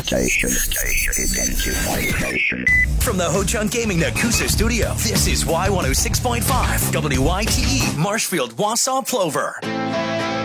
station is into my station. From the Ho Chunk Gaming Nakusa studio, this is Y106.5 WYTE Marshfield, Wausau, Plover.